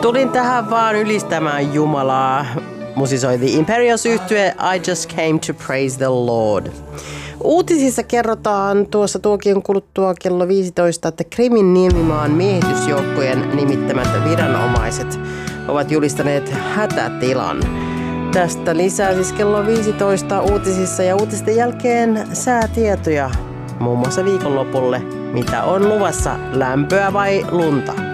Tulin tähän vaan ylistämään Jumalaa. Musisoi The Imperials-yhtye I Just Came to Praise the Lord. Uutisissa kerrotaan tuossa tuokion kuluttua kello 15, että Krimin niemimaan miehitysjoukkojen nimittämät viranomaiset ovat julistaneet hätätilan. Tästä lisää siis kello 15 uutisissa ja uutisten jälkeen säätietoja muun muassa viikonlopulle, mitä on luvassa, lämpöä vai lunta.